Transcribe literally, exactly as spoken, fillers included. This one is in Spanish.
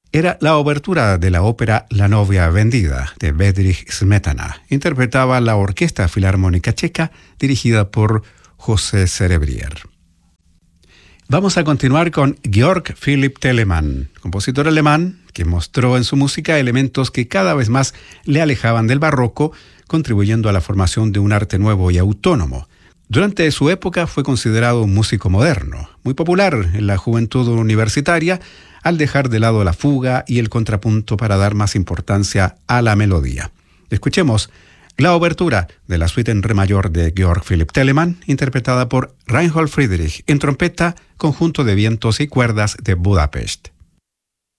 Era la obertura de la ópera La novia vendida, de Bedřich Smetana. Interpretaba la Orquesta Filarmónica Checa, dirigida por José Cerebrier. Vamos a continuar con Georg Philipp Telemann, compositor alemán que mostró en su música elementos que cada vez más le alejaban del barroco, contribuyendo a la formación de un arte nuevo y autónomo. Durante su época fue considerado un músico moderno, muy popular en la juventud universitaria, al dejar de lado la fuga y el contrapunto para dar más importancia a la melodía. Escuchemos la obertura de la suite en re mayor de Georg Philipp Telemann, interpretada por Reinhold Friedrich en trompeta, conjunto de vientos y cuerdas de Budapest.